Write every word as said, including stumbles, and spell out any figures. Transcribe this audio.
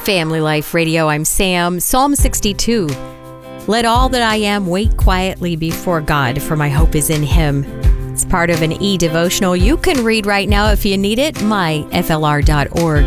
Family Life Radio, I'm Sam. Psalm sixty-two. Let all that I am wait quietly before God, for my hope is in Him. It's part of an e-devotional you can read right now if you need it, my f l r dot org.